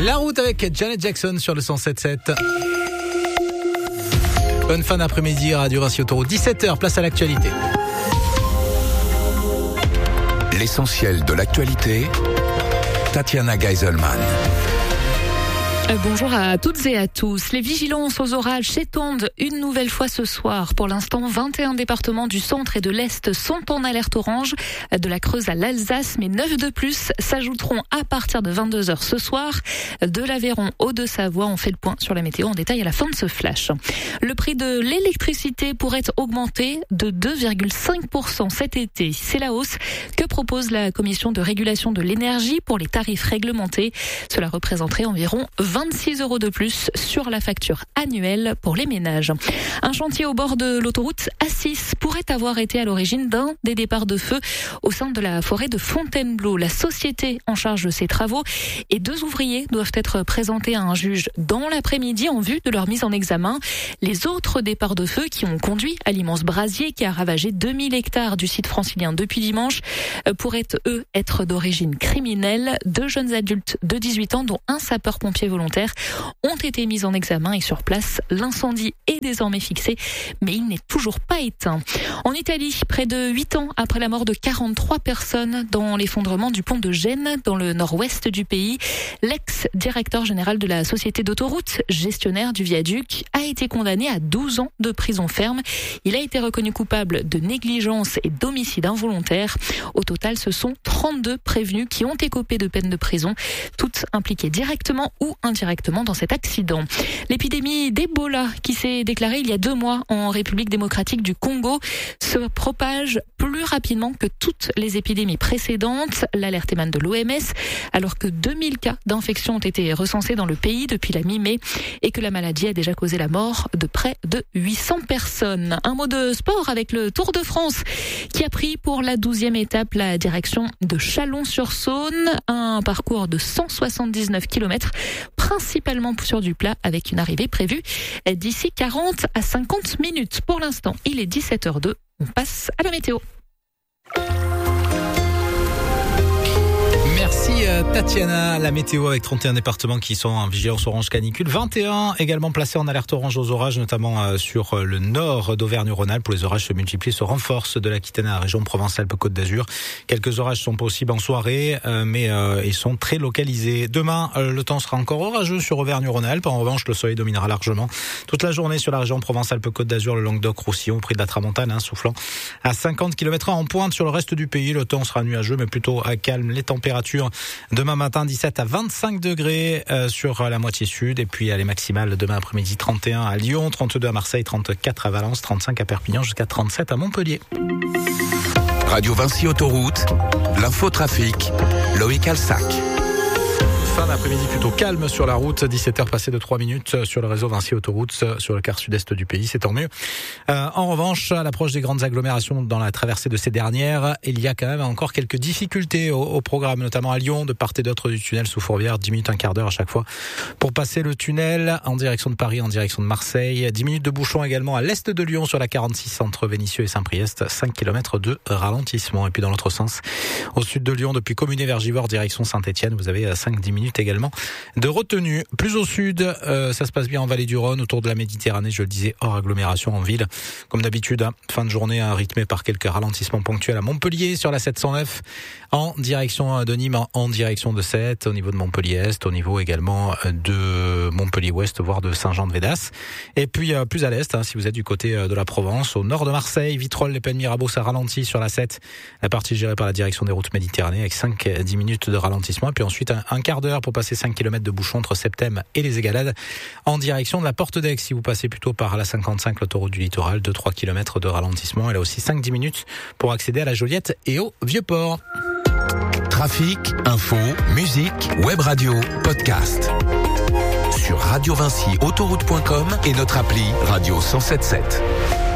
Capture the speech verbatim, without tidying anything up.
La route avec Janet Jackson sur le cent sept sept. Bonne fin d'après-midi, Radio Vinci Autoroute, dix-sept heures, place à l'actualité. L'essentiel de l'actualité, Tatiana Geiselman. Bonjour à toutes et à tous. Les vigilances aux orages s'étendent une nouvelle fois ce soir. Pour l'instant, vingt et un départements du centre et de l'Est sont en alerte orange, de la Creuse à l'Alsace, mais neuf de plus s'ajouteront à partir de vingt-deux heures ce soir. De l'Aveyron au Deux-Savoie, on fait le point sur la météo en détail à la fin de ce flash. Le prix de l'électricité pourrait augmenter de deux virgule cinq pour cent cet été. C'est la hausse que propose la Commission de régulation de l'énergie pour les tarifs réglementés. Cela représenterait environ vingt-six euros de plus sur la facture annuelle pour les ménages. Un chantier au bord de l'autoroute A six pourrait avoir été à l'origine d'un des départs de feu au sein de la forêt de Fontainebleau. La société en charge de ces travaux et deux ouvriers doivent être présentés à un juge dans l'après-midi en vue de leur mise en examen. Les autres départs de feu qui ont conduit à l'immense brasier qui a ravagé deux mille hectares du site francilien depuis dimanche pourraient, eux, être d'origine criminelle. Deux jeunes adultes de dix-huit ans, dont un sapeur-pompier volontaire, ont été mis en examen et sur place, l'incendie est désormais fixé, mais il n'est toujours pas éteint. En Italie, près de huit ans après la mort de quarante-trois personnes dans l'effondrement du pont de Gênes, dans le nord-ouest du pays, l'ex-directeur général de la société d'autoroute, gestionnaire du viaduc, a été condamné à douze ans de prison ferme. Il a été reconnu coupable de négligence et d'homicide involontaire. Au total, ce sont trente-deux prévenus qui ont écopé de peine de prison, toutes impliquées directement ou indirectement dans cet accident. L'épidémie d'Ebola qui s'est déclarée il y a deux mois en République démocratique du Congo se propage plus rapidement que toutes les épidémies précédentes. L'alerte émane de l'O M S alors que deux mille cas d'infection ont été recensés dans le pays depuis la mi-mai et que la maladie a déjà causé la mort de près de huit cents personnes. Un mot de sport avec le Tour de France qui a pris pour la douzième étape la direction de Chalon-sur-Saône, un parcours de cent soixante-dix-neuf kilomètres principalement sur du plat avec une arrivée prévue d'ici quarante à cinquante minutes. Pour l'instant, il est dix-sept heures deux. On passe à la météo. Merci Tatiana. La météo avec trente et un départements qui sont en vigilance orange canicule, vingt et un également placés en alerte orange aux orages, notamment sur le nord d'Auvergne-Rhône-Alpes où les orages se multiplient, se renforcent de l'Aquitaine à la région Provence-Alpes-Côte d'Azur. Quelques orages sont possibles en soirée, mais ils sont très localisés. Demain, le temps sera encore orageux sur Auvergne-Rhône-Alpes. En revanche, le soleil dominera largement toute la journée sur la région Provence-Alpes-Côte d'Azur, le Languedoc-Roussillon, au prix de la tramontane, hein, soufflant à cinquante kilomètres heure en pointe sur le reste du pays. Le temps sera nuageux, mais plutôt calme. Les températures demain matin dix-sept à vingt-cinq degrés euh, sur la moitié sud et puis les maximales demain après-midi trente et un à Lyon, trente-deux à Marseille, trente-quatre à Valence, trente-cinq à Perpignan jusqu'à trente-sept à Montpellier. Radio Vinci Autoroute, l'infotrafic, Loïc Alsac. Fin d'après-midi plutôt calme sur la route, dix-sept heures passées de trois minutes sur le réseau Vinci Autoroute, sur le quart sud-est du pays, c'est tant mieux. Euh, en revanche, à l'approche des grandes agglomérations dans la traversée de ces dernières, il y a quand même encore quelques difficultés au, au programme, notamment à Lyon, de part et d'autre du tunnel sous Fourvière, dix minutes, un quart d'heure à chaque fois pour passer le tunnel en direction de Paris, en direction de Marseille, dix minutes de bouchon également à l'est de Lyon sur la quarante-six entre Vénissieux et Saint-Priest, cinq kilomètres de ralentissement. Et puis dans l'autre sens, au sud de Lyon, depuis Communé-Vergivore, direction Saint-Étienne, vous avez cinq à dix minutes également de retenue. Plus au sud, euh, ça se passe bien en vallée du Rhône, autour de la Méditerranée, je le disais, hors agglomération en ville. Comme d'habitude, hein, fin de journée hein, rythmée par quelques ralentissements ponctuels à Montpellier sur la sept cent neuf, en direction de Nîmes, en direction de Sète, au niveau de Montpellier-Est, au niveau également de Montpellier-Ouest, voire de Saint-Jean-de-Védas. Et puis euh, plus à l'est, hein, si vous êtes du côté de la Provence, au nord de Marseille, Vitrolles, Les Pennes-Mirabeau, ça ralentit sur la sept, la partie gérée par la direction des routes Méditerranée avec cinq à dix minutes de ralentissement. Et puis ensuite un, un quart d'heure pour passer cinq kilomètres de bouchon entre Septem et les Égalades en direction de la Porte d'Aix. Si vous passez plutôt par la cinquante-cinq, l'autoroute du littoral, deux à trois kilomètres de ralentissement. Et là aussi cinq à dix minutes pour accéder à la Joliette et au Vieux-Port. Trafic, info, musique, web radio, podcast. Sur radio vinci autoroute point com et notre appli Radio cent soixante-dix-sept.